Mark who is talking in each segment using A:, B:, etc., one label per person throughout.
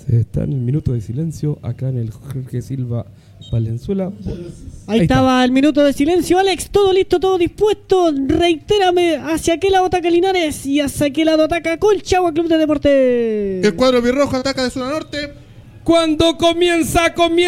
A: Se está en el minuto de silencio acá en el Jorge Silva Valenzuela.
B: Ahí estaba el minuto de silencio, Alex. Todo listo, todo dispuesto. Reitérame, ¿hacia qué lado ataca Linares y hacia qué lado ataca Colchagua Club de Deportes?
C: El cuadro birrojo ataca de sur a norte.
A: Cuando comienza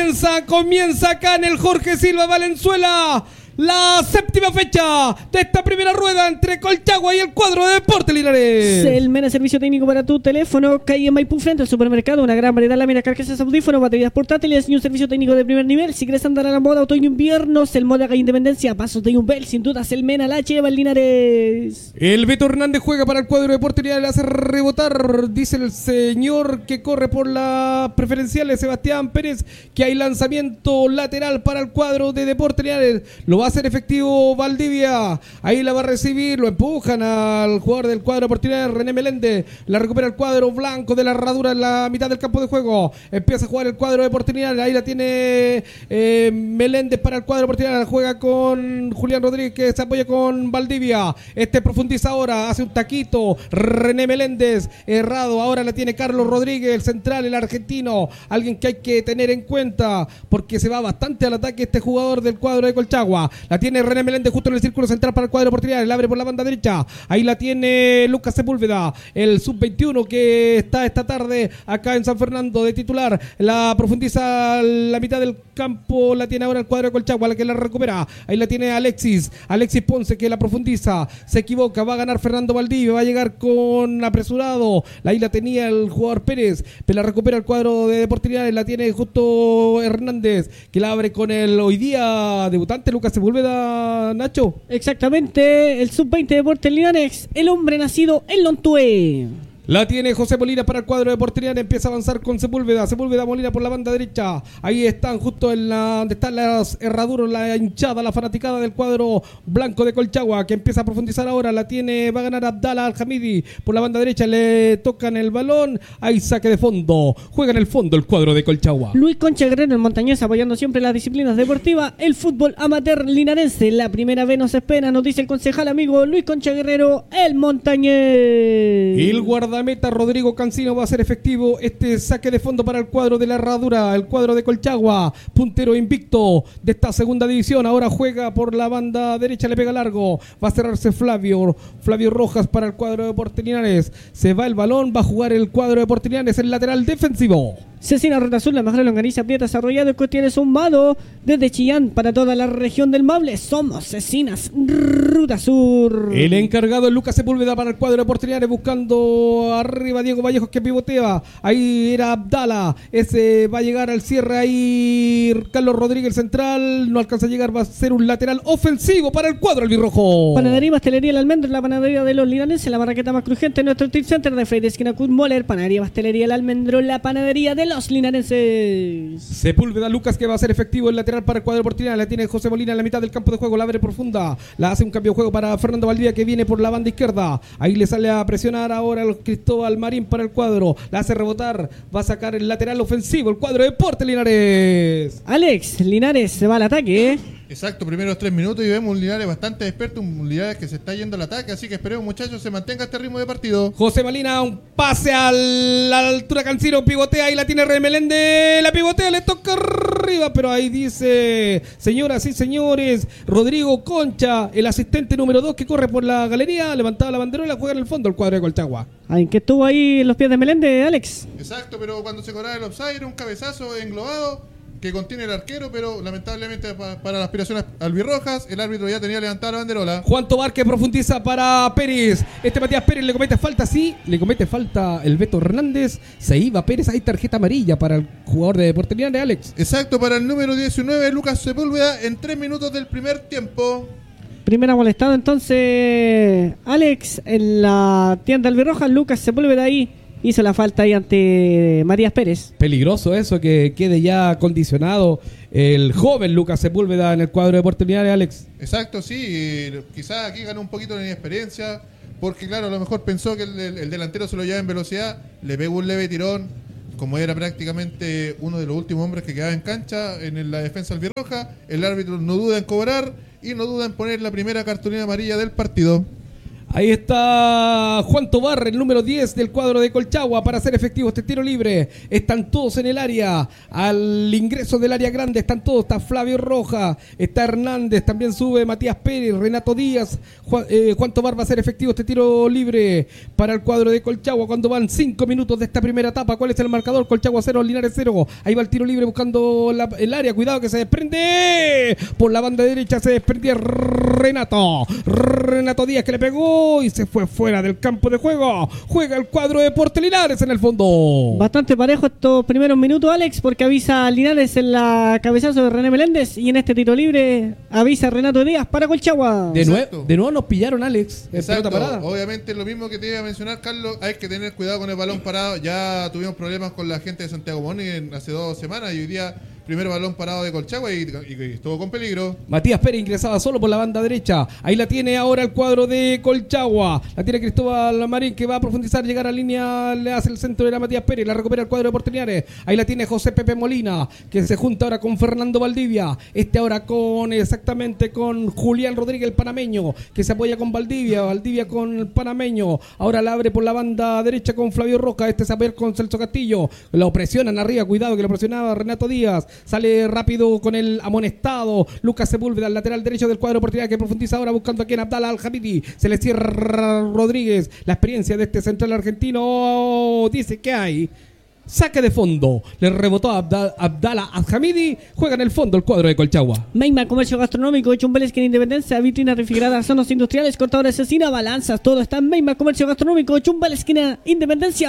A: acá en el Jorge Silva Valenzuela la séptima fecha de esta primera rueda entre Colchagua y el cuadro de Deportes Linares.
B: Selmena, servicio técnico para tu teléfono, calle Maipú frente al supermercado, una gran variedad de láminas, carcasas, audífonos, baterías portátiles y un servicio técnico de primer nivel. Si quieres andar a la moda otoño-invierno, Selmona, calle Independencia, pasos de Yumbel, sin duda Selmena, la lleva el Linares.
A: El Beto Hernández juega para el cuadro de Deportes Linares, le hace rebotar, dice el señor que corre por las preferenciales, Sebastián Pérez, que hay lanzamiento lateral para el cuadro de Deportes Linares. Lo va a hacer efectivo Valdivia, ahí la va a recibir, lo empujan al jugador del cuadro Deportivo René Meléndez, la recupera el cuadro blanco de la herradura en la mitad del campo de juego, empieza a jugar el cuadro Deportivo, ahí la tiene Meléndez para el cuadro Deportivo, juega con Julián Rodríguez que se apoya con Valdivia, profundiza ahora, hace un taquito, René Meléndez, errado, ahora la tiene Carlos Rodríguez, el central, el argentino, alguien que hay que tener en cuenta, porque se va bastante al ataque este jugador del cuadro de Colchagua. La tiene René Meléndez justo en el círculo central para el cuadro de Deportes, la abre por la banda derecha, ahí la tiene Lucas Sepúlveda, el sub-21 que está esta tarde acá en San Fernando de titular, la profundiza a la mitad del campo, la tiene ahora el cuadro de Colchagua, la que la recupera, ahí la tiene Alexis Ponce que la profundiza, se equivoca, va a ganar Fernando Valdivia, va a llegar con apresurado, ahí la tenía el jugador Pérez, pero la recupera el cuadro de Deportes, la tiene justo Hernández, que la abre con el hoy día debutante Lucas Sepúlveda, Nacho.
B: Exactamente, el sub-20 de Deportes Linares, el hombre nacido en Lontué.
A: La tiene José Molina para el cuadro de Deportes Linares, empieza a avanzar con Sepúlveda, Molina por la banda derecha, ahí están justo en donde están las herraduras, la hinchada, la fanaticada del cuadro blanco de Colchagua, que empieza a profundizar ahora, la tiene, va a ganar Abdala Al-Hamidi por la banda derecha, le tocan el balón, ahí saque de fondo, juega en el fondo el cuadro de Colchagua.
B: Luis Concha Guerrero, el montañés, apoyando siempre las disciplinas deportivas, el fútbol amateur linarense, la primera vez nos espera, nos dice el concejal amigo Luis Concha Guerrero, el montañés.
A: El guardameta Rodrigo Cancino va a ser efectivo saque de fondo para el cuadro de la herradura, el cuadro de Colchagua, puntero invicto de esta segunda división, ahora juega por la banda derecha, le pega largo, va a cerrarse Flavio Rojas para el cuadro de Deportes Linares, se va el balón, va a jugar el cuadro de Deportes Linares, el lateral defensivo.
B: Cecina Ruta Sur, la mejor longaniza aprieta desarrollado y cuestión sumado desde Chillán para toda la región del Maule. Somos Cecinas Ruta Sur.
A: El encargado es Lucas Sepúlveda para el cuadro de Deportes Linares, buscando arriba Diego Vallejos que pivotea. Ahí era Abdala. Ese va a llegar al cierre ahí. Carlos Rodríguez central. No alcanza a llegar. Va a ser un lateral ofensivo para el cuadro albirrojo.
B: Panadería y Pastelería El Almendro, la panadería de los linarenses, la barraqueta más crujiente en nuestro tip center de Freire esquina Kurt Moller. Panadería y Pastelería El Almendro, la panadería de los linarenses.
A: Sepúlveda Lucas que va a ser efectivo el lateral para el cuadro de Deportes Linares. La tiene José Molina en la mitad del campo de juego. La abre profunda. La hace un cambio de juego para Fernando Valdivia que viene por la banda izquierda. Ahí le sale a presionar ahora el Cristóbal Marín para el cuadro. La hace rebotar. Va a sacar el lateral ofensivo. El cuadro de Deportes Linares.
B: Alex, Linares se va al ataque.
C: Exacto, primeros 3 minutos y vemos un Linares bastante experto, un Linares que se está yendo al ataque, así que esperemos muchachos se mantenga este ritmo de partido.
A: José Molina, un pase a la altura Cancino, pivotea, ahí la tiene René Meléndez, la pivotea, le toca arriba, pero ahí dice, señoras y señores, Rodrigo Concha, el asistente número 2 que corre por la galería, levantaba la banderola, juega en el fondo el cuadro de Colchagua.
B: ¿En qué estuvo ahí en los pies de Meléndez, Alex?
C: Exacto, pero cuando se cobraba el offside era un cabezazo englobado que contiene el arquero, pero lamentablemente para las aspiraciones albirrojas, el árbitro ya tenía levantada la banderola.
A: Juan Tobar que profundiza para Pérez. Matías Pérez le comete falta, sí, le comete falta el Beto Hernández. Se iba Pérez, hay tarjeta amarilla para el jugador de Deportes Linares, Alex.
C: Exacto, para el número 19, Lucas Sepúlveda, en 3 minutos del primer tiempo.
B: Primera molestada entonces, Alex, en la tienda albirroja, Lucas Sepúlveda ahí. Hizo la falta ahí ante Matías Pérez.
A: Peligroso eso, que quede ya condicionado el joven Lucas Sepúlveda en el cuadro de Deportes Linares, Alex.
C: Exacto, sí. Quizás aquí ganó un poquito de inexperiencia, porque claro, a lo mejor pensó que el delantero se lo lleva en velocidad, le pegó un leve tirón, como era prácticamente uno de los últimos hombres que quedaba en cancha en la defensa albirroja. El árbitro no duda en cobrar y no duda en poner la primera cartulina amarilla del partido.
A: Ahí está Juan Tobar, el número 10 del cuadro de Colchagua, para hacer efectivo este tiro libre. Están todos en el área. Al ingreso del área grande están todos. Está Flavio Roja, está Hernández, también sube Matías Pérez, Renato Díaz. Juan Tobar va a hacer efectivo este tiro libre para el cuadro de Colchagua cuando van 5 minutos de esta primera etapa. ¿Cuál es el marcador? Colchagua 0, Linares 0. Ahí va el tiro libre buscando el área. Cuidado que se desprende. Por la banda derecha se desprendía Renato Díaz, que le pegó y se fue fuera del campo de juego. Juega el cuadro de Deportes Linares en el fondo.
B: Bastante parejo estos primeros minutos, Alex, porque avisa Linares en la cabezazo de René Meléndez y en este tiro libre avisa Renato Díaz para Colchagua.
A: De nuevo nos pillaron, Alex.
C: Exacto. Obviamente lo mismo que te iba a mencionar, Carlos, hay que tener cuidado con el balón parado. Ya tuvimos problemas con la gente de Santiago Moni hace 2 semanas y hoy día primer balón parado de Colchagua y estuvo con peligro.
A: Matías Pérez ingresaba solo por la banda derecha. Ahí la tiene ahora el cuadro de Colchagua. La tiene Cristóbal Marín, que va a profundizar, llegar a línea, le hace el centro de la Matías Pérez, la recupera el cuadro de Deportes Linares. Ahí la tiene José Pepe Molina, que se junta ahora con Fernando Valdivia. Ahora con Julián Rodríguez, el panameño, que se apoya con Valdivia con el panameño. Ahora la abre por la banda derecha con Flavio Roca. Se apoya con Celso Castillo. Lo presionan arriba, cuidado que lo presionaba Renato Díaz. Sale rápido con el amonestado Lucas Sepúlveda, al lateral derecho del cuadro oportunidad, que profundiza ahora buscando aquí en Abdala Al-Hamidi. Se le cierra Rodríguez. La experiencia de este central argentino dice que hay saque de fondo. Le rebotó a Abdala Al-Hamidi. Juega en el fondo el cuadro de Colchagua.
B: Meima, comercio gastronómico, Chumbeles, esquina Independencia, vitrina refrigerada, zonas industriales, cortadores de cecina, balanzas, todo está en Meima, comercio gastronómico, Chumbeles, esquina Independencia,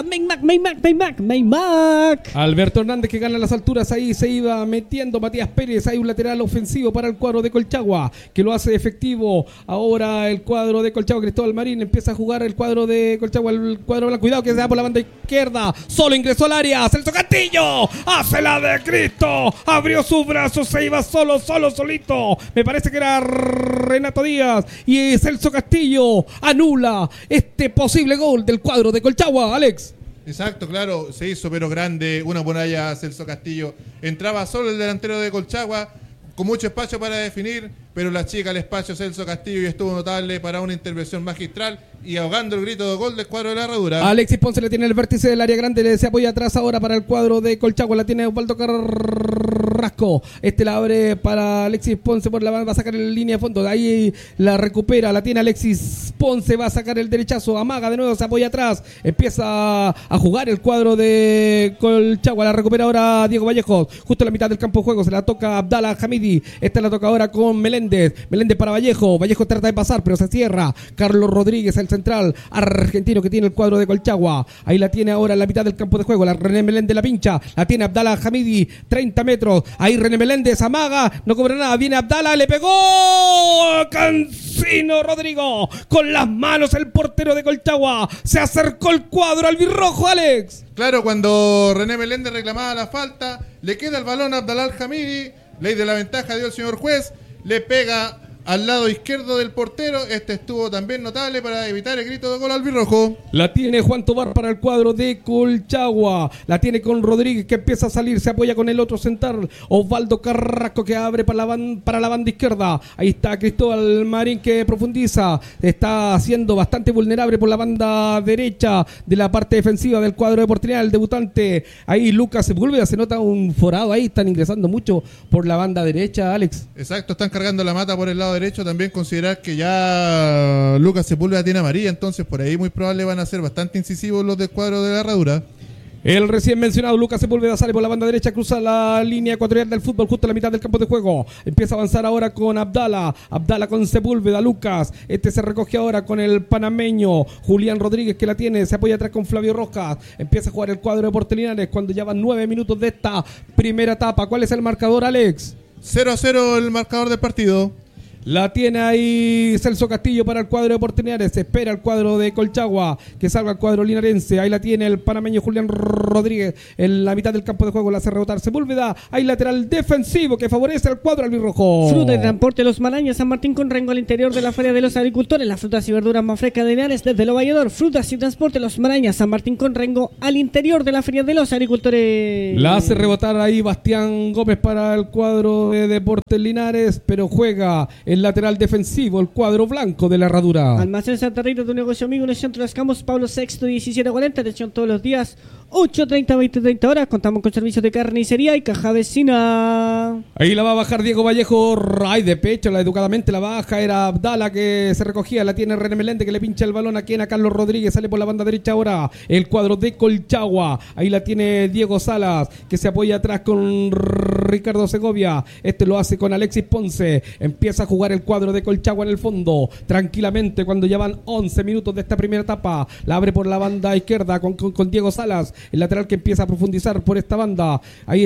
B: Meimac.
A: Alberto Hernández, que gana las alturas, ahí se iba metiendo Matías Pérez. Hay un lateral ofensivo para el cuadro de Colchagua, que lo hace efectivo. Ahora el cuadro de Colchagua, Cristóbal Marín, empieza a jugar el cuadro de Colchagua, el cuadro blanco. Cuidado que se da por la banda izquierda, solo ingresó al área. Celso Castillo hace la de Cristo, abrió sus brazos, se iba solito. Me parece que era Renato Díaz y Celso Castillo anula este posible gol del cuadro de Colchagua, Alex.
C: Exacto, claro, se hizo pero grande, una muralla a Celso Castillo. Entraba solo el delantero de Colchagua, con mucho espacio para definir, pero la chica el espacio Celso Castillo y estuvo notable para una intervención magistral y ahogando el grito de gol del cuadro de la Herradura.
A: Alexis Ponce le tiene el vértice del área grande, se apoya atrás ahora para el cuadro de Colchagua, la tiene Osvaldo Carrasco. La abre para Alexis Ponce, por la va a sacar en línea de fondo, ahí la recupera, la tiene Alexis Ponce, va a sacar el derechazo, amaga de nuevo, se apoya atrás, empieza a jugar el cuadro de Colchagua, la recupera ahora Diego Vallejos, justo en la mitad del campo de juego, se la toca Abdala Hamidi, la toca ahora con Meléndez para Vallejo trata de pasar pero se cierra. Carlos Rodríguez, el central argentino que tiene el cuadro de Colchagua, ahí la tiene ahora en la mitad del campo de juego, la René Meléndez la pincha, la tiene Abdala Hamidi, 30 metros, ahí René Meléndez amaga, no cobra nada, viene Abdala, le pegó Cancino Rodrigo, con las manos el portero de Colchagua, se acercó el cuadro albirrojo, Alex.
C: Claro, cuando René Meléndez reclamaba la falta, le queda el balón a Abdala Al-Hamidi, ley de la ventaja dio el señor juez, le pega al lado izquierdo del portero. Estuvo también notable para evitar el grito de gol albirrojo.
A: La tiene Juan Tobar para el cuadro de Colchagua. La tiene con Rodríguez, que empieza a salir. Se apoya con el otro central, Osvaldo Carrasco, que abre para la banda izquierda. Ahí está Cristóbal Marín, que profundiza. Está siendo bastante vulnerable por la banda derecha de la parte defensiva del cuadro de Deportes Linares, el debutante. Ahí Lucas Sepúlveda, se nota un forado ahí. Están ingresando mucho por la banda derecha, Alex.
C: Exacto, están cargando la mata por el lado derecho. También considerar que ya Lucas Sepúlveda tiene amarilla, entonces por ahí muy probable van a ser bastante incisivos los del cuadro de la Herradura.
A: El recién mencionado Lucas Sepúlveda sale por la banda derecha, cruza la línea ecuatorial del fútbol justo en la mitad del campo de juego. Empieza a avanzar ahora con Abdala con Sepúlveda, Lucas. Se recoge ahora con el panameño Julián Rodríguez, que la tiene, se apoya atrás con Flavio Rojas. Empieza a jugar el cuadro de Deportes Linares cuando ya van 9 minutos de esta primera etapa. ¿Cuál es el marcador, Alex?
C: 0-0 el marcador del partido.
A: La tiene ahí Celso Castillo para el cuadro de Deportes Linares. Se espera el cuadro de Colchagua que salga el cuadro linarense. Ahí la tiene el panameño Julián Rodríguez en la mitad del campo de juego. La hace rebotar Sepúlveda. Hay lateral defensivo que favorece al cuadro albirrojo.
B: Fruta y transporte Los Marañas, San Martín con Rengo, al interior de la Feria de los Agricultores. Las frutas y verduras más frescas de Linares desde Lo Valledor. Frutas y transporte Los Marañas, San Martín con Rengo, al interior de la Feria de los Agricultores.
A: La hace rebotar ahí Bastián Gómez para el cuadro de Deportes Linares, pero juega el lateral defensivo, el cuadro blanco de la herradura.
B: Almacén Santa Rita, tu negocio amigo en el centro de las Campos, Pablo VI 1740, atención todos los días, 8:30, 20:30 horas. Contamos con servicios de carnicería y caja vecina.
A: Ahí la va a bajar Diego Vallejo, ay de pecho, la educadamente la baja, era Abdala que se recogía, la tiene René Meléndez que le pincha el balón aquí a Carlos Rodríguez, sale por la banda derecha ahora el cuadro de Colchagua, ahí la tiene Diego Salas que se apoya atrás con Ricardo Segovia, este lo hace con Alexis Ponce, empieza a jugar el cuadro de Colchagua en el fondo, tranquilamente cuando ya van 11 minutos de esta primera etapa, la abre por la banda izquierda con Diego Salas, el lateral que empieza a profundizar por esta banda, ahí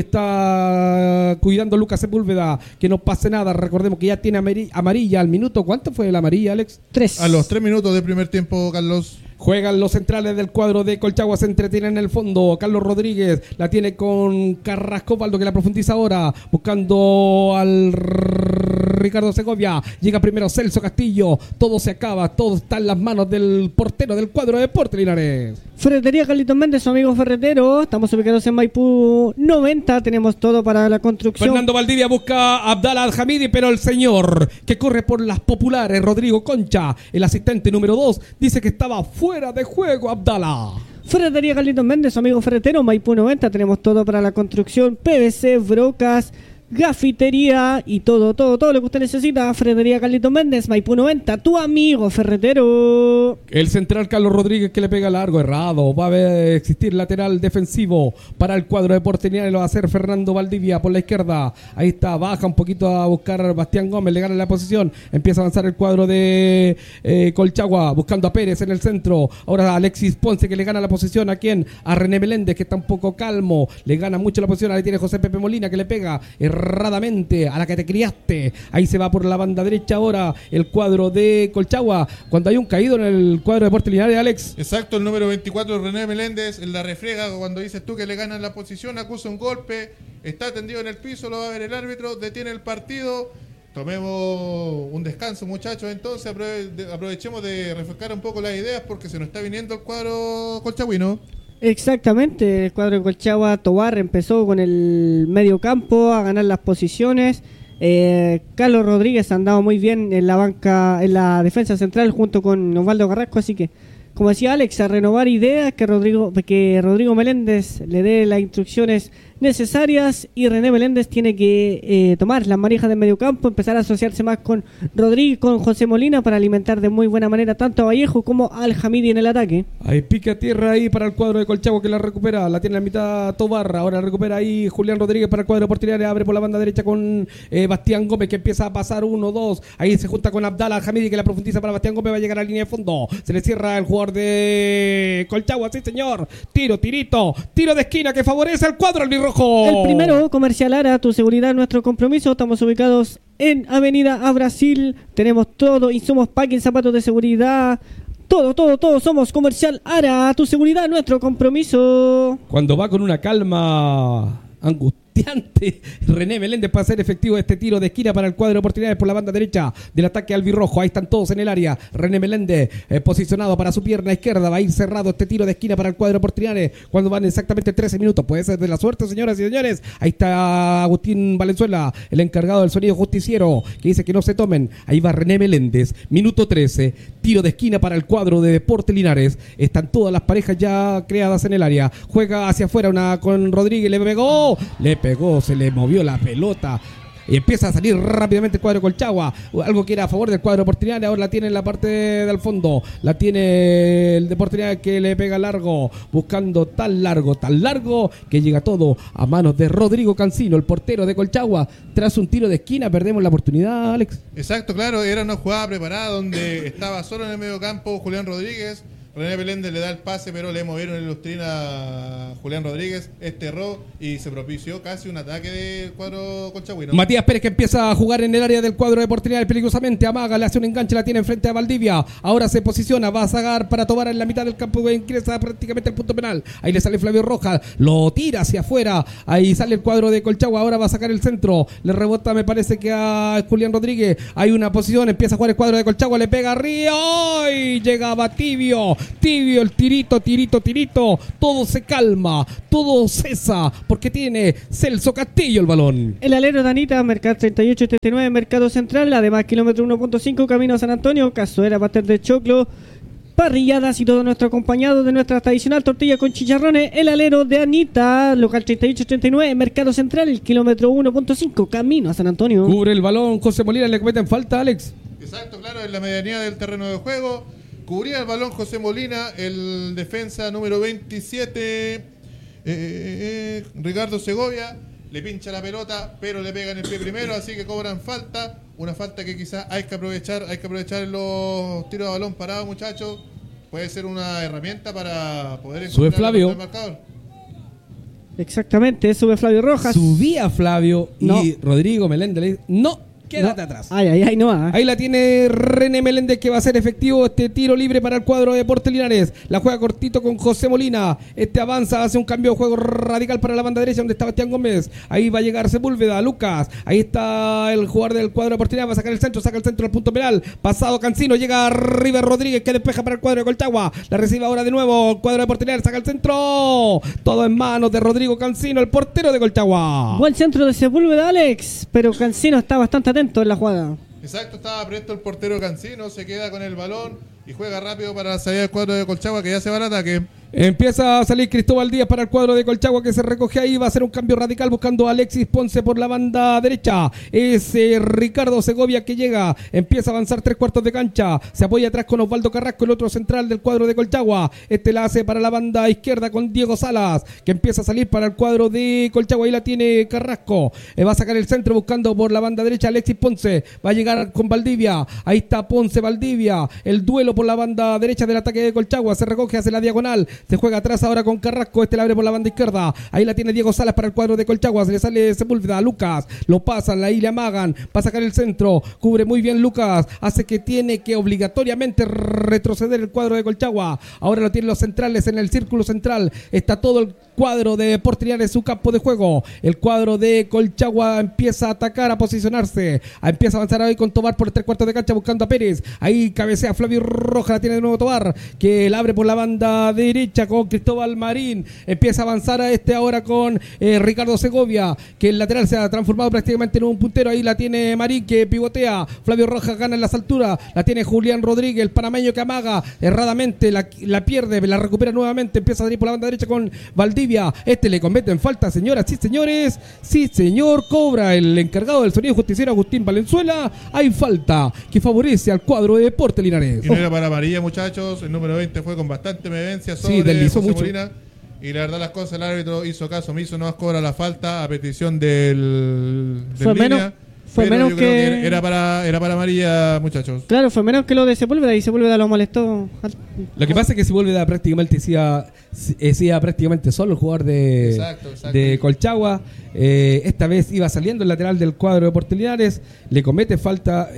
A: está cuidando Lucas Sepúlveda, que no pase nada, recordemos que ya tiene amarilla al minuto, ¿cuánto fue la amarilla, Alex?
B: 3.
C: A los 3 minutos del primer tiempo, Carlos.
A: Juegan los centrales del cuadro de Colchagua, se entretienen en el fondo. Carlos Rodríguez la tiene con Carrasco Valdo que la profundiza ahora, buscando al Ricardo Segovia. Llega primero Celso Castillo. Todo se acaba, todo está en las manos del portero del cuadro de Deportes Linares.
B: Ferretería Carlitos Méndez, su amigo ferretero. Estamos ubicados en Maipú 90. Tenemos todo para la construcción.
A: Fernando Valdivia busca a Abdala Al-Hamidi, pero el señor que corre por las populares, Rodrigo Concha, el asistente número 2, dice que estaba fuera de juego Abdala.
B: Ferretería Carlitos Méndez, su amigo ferretero, Maipú 90. Tenemos todo para la construcción, PVC, brocas, gafitería y todo lo que usted necesita. Ferretería Carlitos Méndez, Maipú 90, tu amigo ferretero.
A: El central Carlos Rodríguez que le pega largo, errado. Va a existir lateral defensivo para el cuadro de Deportes Linares. Lo va a hacer Fernando Valdivia por la izquierda. Ahí está, baja un poquito a buscar Bastián Gómez, le gana la posición. Empieza a avanzar el cuadro de Colchagua, buscando a Pérez en el centro. Ahora Alexis Ponce que le gana la posición. ¿A quién? A René Meléndez que está un poco calmo. Le gana mucho la posición. Ahí tiene José Pepe Molina que le pega erradamente a la que te criaste. Ahí se va por la banda derecha ahora el cuadro de Colchagua. Cuando hay un caído en el cuadro de Deportes Linares, Alex.
C: Exacto, el número 24, René Meléndez, en la refriega, cuando dices tú que le ganan la posición, acusa un golpe, está tendido en el piso, lo va a ver el árbitro, detiene el partido. Tomemos un descanso, muchachos, entonces aprovechemos de refrescar un poco las ideas porque se nos está viniendo el cuadro colchagüino.
B: Exactamente, el cuadro de Colchagua, Tobar empezó con el medio campo a ganar las posiciones. Carlos Rodríguez ha andado muy bien en la banca, en la defensa central junto con Osvaldo Carrasco, así que, como decía Alex, a renovar ideas, que Rodrigo Meléndez le dé las instrucciones necesarias y René Meléndez tiene que tomar las manijas del mediocampo, empezar a asociarse más con Rodríguez, con José Molina para alimentar de muy buena manera tanto a Vallejo como al Hamidi en el ataque.
A: Hay pique a tierra ahí para el cuadro de Colchagua que la recupera, la tiene en la mitad Tobarra, ahora recupera ahí Julián Rodríguez para el cuadro de Deportes Linares, abre por la banda derecha con Bastián Gómez que empieza a pasar 1-2, ahí se junta con Abdala Al-Hamidi que la profundiza para Bastián Gómez, va a llegar a la línea de fondo, se le cierra el jugador de Colchagua, sí señor, tiro de esquina que favorece al cuadro albirrojo.
B: El primero, Comercial Ara, tu seguridad, nuestro compromiso. Estamos ubicados en Avenida A Brasil. Tenemos todo, insumos, packing, zapatos de seguridad. Todo. Somos Comercial Ara, tu seguridad, nuestro compromiso.
A: Cuando va con una calma angustiante René Meléndez para hacer efectivo este tiro de esquina para el cuadro de oportunidades por la banda derecha del ataque albirrojo. Ahí están todos en el área. René Meléndez posicionado para su pierna izquierda. Va a ir cerrado este tiro de esquina para el cuadro de oportunidades cuando van exactamente 13 minutos. Puede ser de la suerte, señoras y señores. Ahí está Agustín Valenzuela, el encargado del sonido justiciero, que dice que no se tomen. Ahí va René Meléndez. Minuto 13. Tiro de esquina para el cuadro de Deportes Linares. Están todas las parejas ya creadas en el área. Juega hacia afuera una con Rodríguez. Le pegó, se le movió la pelota y empieza a salir rápidamente el cuadro de Colchagua, algo que era a favor del cuadro de Deportes Linares. Ahora la tiene en la parte del fondo, la tiene el Deportes Linares que le pega largo, buscando tan largo que llega todo a manos de Rodrigo Cancino, el portero de Colchagua. Tras un tiro de esquina perdemos la oportunidad, Alex.
C: Exacto, claro, era una jugada preparada donde estaba solo en el medio campo Julián Rodríguez. René Meléndez le da el pase, pero le movieron el lustrín a Julián Rodríguez, erró y se propició casi un ataque del cuadro colchagüino.
A: Matías Pérez que empieza a jugar en el área del cuadro de Deportes Linares peligrosamente, amaga, le hace un enganche, la tiene enfrente a Valdivia, ahora se posiciona, va a sacar para Tobar en la mitad del campo, ingresa prácticamente al punto penal, ahí le sale Flavio Rojas, lo tira hacia afuera, ahí sale el cuadro de Colchagua, ahora va a sacar el centro, le rebota me parece que a Julián Rodríguez, hay una posición, empieza a jugar el cuadro de Colchagua, le pega arriba y llegaba tibio tibio el tirito, todo se calma, todo cesa, porque tiene Celso Castillo el balón.
B: El alero de Anita, Mercado 38-79, Mercado Central, además kilómetro 1.5, camino a San Antonio, Cazuela, pastel de choclo, parrilladas y todo nuestro acompañado de nuestra tradicional tortilla con chicharrones. El alero de Anita, local 38-39, Mercado Central, el kilómetro 1.5, camino a San Antonio.
A: Cubre el balón, José Molina, le cometen falta, Alex.
C: Exacto, claro, en la medianía del terreno de juego. Cubría el balón José Molina, el defensa número 27, Ricardo Segovia. Le pincha la pelota, pero le pega en el pie primero, así que cobran falta. Una falta que quizás hay que aprovechar en los tiros de balón parados, muchachos. Puede ser una herramienta para poder
A: encontrar Flavio.
C: El marcador.
B: Exactamente, sube Flavio Rojas.
A: Subía Flavio y Rodrigo Meléndez le dice, no, quédate atrás. Ahí la tiene René Meléndez, que va a ser efectivo este tiro libre para el cuadro de Deportes Linares. La juega cortito con José Molina. Avanza, hace un cambio de juego radical para la banda derecha donde está Bastián Gómez. Ahí va a llegar Sepúlveda, Lucas. Ahí está el jugador del cuadro de Deportes Linares. Va a saca el centro al punto penal. Pasado Cancino, llega River Rodríguez, que despeja para el cuadro de Colchagua. La recibe ahora de nuevo el cuadro de Deportes Linares. Saca el centro. Todo en manos de Rodrigo Cancino, el portero de Colchagua.
B: Buen centro de Sepúlveda, Alex, pero Cancino está bastante atento en la jugada.
C: Exacto, estaba presto el portero Cancino, se queda con el balón y juega rápido para la salida del cuadro de Colchagua, que ya se va al ataque.
A: Empieza a salir Cristóbal Díaz para el cuadro de Colchagua, que se recoge ahí. Va a hacer un cambio radical buscando a Alexis Ponce por la banda derecha. Es Ricardo Segovia que llega. Empieza a avanzar 3/4 de cancha. Se apoya atrás con Osvaldo Carrasco, el otro central del cuadro de Colchagua. La hace para la banda izquierda con Diego Salas, que empieza a salir para el cuadro de Colchagua. Ahí la tiene Carrasco. Va a sacar el centro buscando por la banda derecha Alexis Ponce. Va a llegar con Valdivia. Ahí está Ponce, Valdivia. El duelo por la banda derecha del ataque de Colchagua. Se recoge, hace la diagonal. Se juega atrás ahora con Carrasco. La abre por la banda izquierda. Ahí la tiene Diego Salas para el cuadro de Colchagua. Se le sale Sepúlveda. Lucas. Lo pasan. Ahí le amagan. Va a sacar el centro. Cubre muy bien Lucas. Hace que tiene que obligatoriamente retroceder el cuadro de Colchagua. Ahora lo tienen los centrales en el círculo central. Está todo el cuadro de Deportes Linares en su campo de juego. El cuadro de Colchagua empieza a atacar, a posicionarse. Empieza a avanzar ahí con Tobar por el 3/4 de cancha buscando a Pérez. Ahí cabecea Flavio Rojas. La tiene de nuevo Tobar, que la abre por la banda derecha con Cristóbal Marín. Empieza a avanzar ahora con Ricardo Segovia, que el lateral se ha transformado prácticamente en un puntero. Ahí la tiene Marín, que pivotea. Flavio Rojas gana en las alturas. La tiene Julián Rodríguez, el panameño, que amaga erradamente. La pierde, la recupera nuevamente. Empieza a salir por la banda derecha con Valdivia. Le comete en falta, señoras y señores. Sí, señor. Cobra el encargado del sonido justiciero, Agustín Valenzuela. Hay falta que favorece al cuadro de Deportes Linares.
C: Y no era para amarilla, muchachos. El número 20 fue con bastante vehemencia sobre
A: deslizó
C: José
A: mucho.
C: Molina. Y la verdad las cosas, el árbitro hizo caso omiso, no cobra la falta a petición del línea.
B: Fue menos que
C: era para amarilla, muchachos.
B: Claro, fue menos que lo de Sepúlveda, y Sepúlveda lo molestó.
A: Lo que pasa es que Sepúlveda prácticamente hacía prácticamente solo el jugador de Colchagua. Esta vez iba saliendo el lateral del cuadro de Deportes Linares. Le comete falta.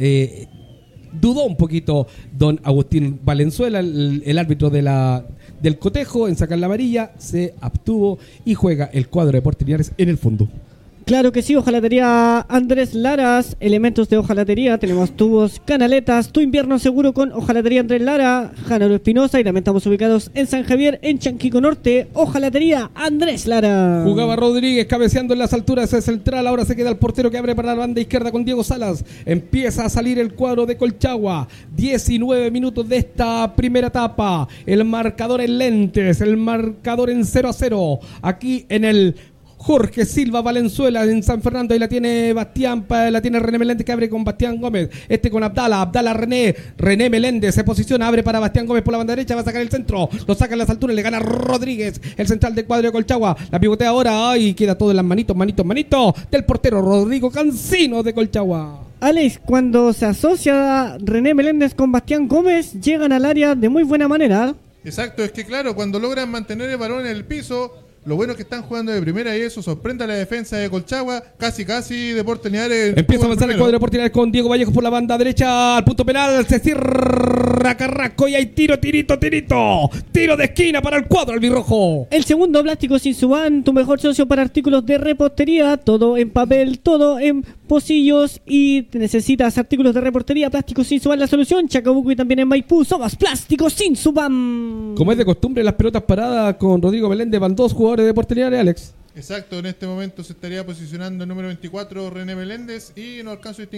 A: Dudó un poquito don Agustín Valenzuela, el árbitro del cotejo, en sacar la amarilla. Se abstuvo y juega el cuadro de Deportes Linares en el fondo.
B: Claro que sí, hojalatería Andrés Laras, elementos de hojalatería, tenemos tubos, canaletas, tu invierno seguro con hojalatería Andrés Lara, Janaro Espinosa, y también estamos ubicados en San Javier, en Chanquico Norte, hojalatería Andrés Lara.
A: Jugaba Rodríguez cabeceando en las alturas de central, ahora se queda el portero que abre para la banda izquierda con Diego Salas. Empieza a salir el cuadro de Colchagua, 19 minutos de esta primera etapa, el marcador en lentes, el marcador en 0-0, aquí en el Jorge Silva Valenzuela en San Fernando. Ahí la tiene la tiene René Meléndez, que abre con Bastián Gómez. Con Abdala René Meléndez se posiciona, abre para Bastián Gómez por la banda derecha, va a sacar el centro, lo saca en las alturas, le gana Rodríguez, el central del cuadro de Colchagua. La pivotea ahora, y queda todo en las manitos del portero Rodrigo Cancino de Colchagua.
B: Alex, cuando se asocia René Meléndez con Bastián Gómez, llegan al área de muy buena manera.
C: Exacto, es que claro, cuando logran mantener el balón en el piso, Lo bueno es que están jugando de primera y eso sorprende a la defensa de Colchagua. Casi Deportes Linares.
A: Empieza a avanzar el cuadro de Deportes Linares con Diego Vallejo por la banda derecha al punto penal. Se cierra Carrasco y hay tiro. Tiro de esquina para el cuadro albirrojo.
B: El segundo, Plásticos Insuban, tu mejor socio para artículos de repostería. Todo en papel, todo en pocillos. Y necesitas artículos de repostería. Plásticos Insuban, la solución. Chacabuco y también en Maipú. Somos Plásticos Insuban.
A: Como es de costumbre, las pelotas paradas con Rodrigo Meléndez van 2 jugadores de Deportes Linares, Alex.
C: Exacto, en este momento se estaría posicionando el número 24 René Meléndez y no alcanzo a distinguir